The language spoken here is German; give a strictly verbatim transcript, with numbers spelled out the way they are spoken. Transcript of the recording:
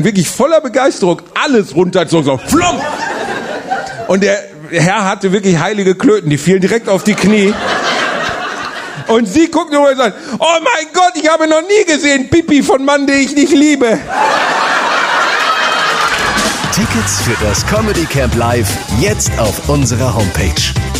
wirklich voller Begeisterung alles runterzogen, so flump. Und der Herr hatte wirklich heilige Klöten, die fielen direkt auf die Knie. Und sie guckt nur und sagt, oh mein Gott, ich habe noch nie gesehen Pipi von Mann, den ich nicht liebe. Tickets für das Comedy Camp Live jetzt auf unserer Homepage